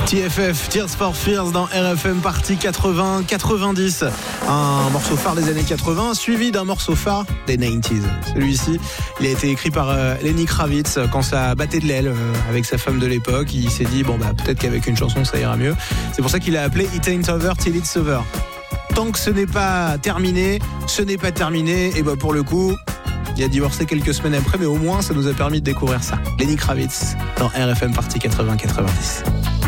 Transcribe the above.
TFF, Tears for Fears dans RFM partie 80-90. Un morceau phare des années 80 suivi d'un morceau phare des 90s. Celui-ci, il a été écrit par Lenny Kravitz quand ça battait de l'aile avec sa femme de l'époque. Il s'est dit, peut-être qu'avec une chanson ça ira mieux. C'est pour ça qu'il a appelé It Ain't Over Till It's Over. Tant que ce n'est pas terminé, ce n'est pas terminé. Et pour le coup, il a divorcé quelques semaines après, mais au moins ça nous a permis de découvrir ça. Lenny Kravitz dans RFM partie 80-90.